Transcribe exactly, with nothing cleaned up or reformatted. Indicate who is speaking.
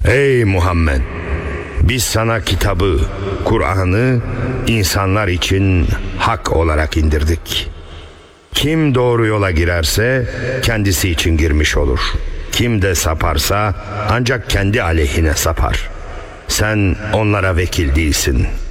Speaker 1: Ey Muhammed! Biz sana kitabı, Kur'an'ı insanlar için hak olarak indirdik. Kim doğru yola girerse kendisi için girmiş olur. Kim de saparsa ancak kendi aleyhine sapar. Sen onlara vekil değilsin.